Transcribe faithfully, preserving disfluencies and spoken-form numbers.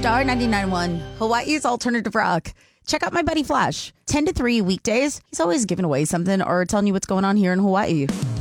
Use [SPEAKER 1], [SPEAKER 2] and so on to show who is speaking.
[SPEAKER 1] Star ninety-nine point one, Hawaii's alternative rock. Check out my buddy Flash. ten to three weekdays. He's always giving away something or telling you what's going on here in Hawaii.